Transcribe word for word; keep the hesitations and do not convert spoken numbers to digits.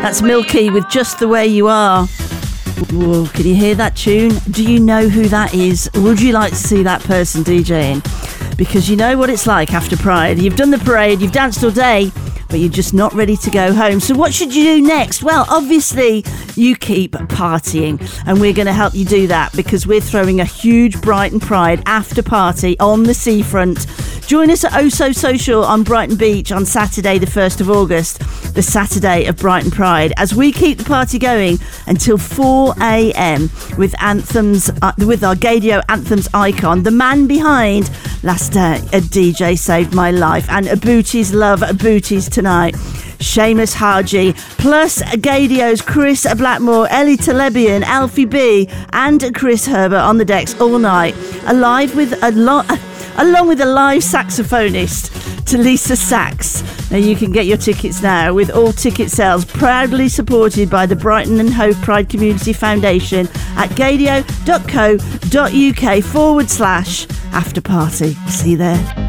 That's Milky with Just the Way You Are. Whoa, can you hear that tune? Do you know who that is? Would you like to see that person DJing? Because you know what it's like after Pride. You've done the parade, you've danced all day, but you're just not ready to go home. So what should you do next? Well, obviously, you keep partying. And we're going to help you do that because we're throwing a huge Brighton Pride after party on the seafront. Join us at Oso Social on Brighton Beach on Saturday, the first of August, the Saturday of Brighton Pride, as we keep the party going until four a.m. with anthems, uh, with our Gadio Anthems icon, the man behind Last Day a D J Saved My Life, and Booties Love Booties Tonight. Seamus Haji, plus Gadio's Chris Blackmore, Ellie Telebian, Alfie B, and Chris Herbert on the decks all night, alive with a lot. Along with a live saxophonist, Talisa Sax. Now you can get your tickets now with all ticket sales proudly supported by the Brighton and Hove Pride Community Foundation at gadio.co.uk forward slash after party. See you there.